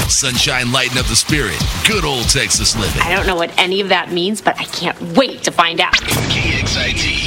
Sunshine lighten up the spirit. Good old Texas living. I don't know what any of that means, but I can't wait to find out. KXIT